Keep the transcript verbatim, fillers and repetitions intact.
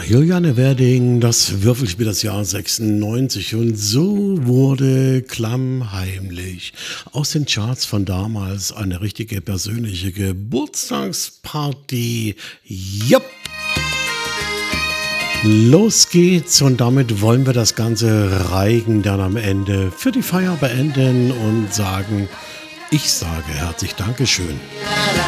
Juliane Werding, das Würfelspiel das Jahr sechsundneunzig und so wurde klammheimlich aus den Charts von damals eine richtige persönliche Geburtstagsparty. Jupp, los geht's und damit wollen wir das ganze Reigen dann am Ende für die Feier beenden und sagen, ich sage herzlich Dankeschön.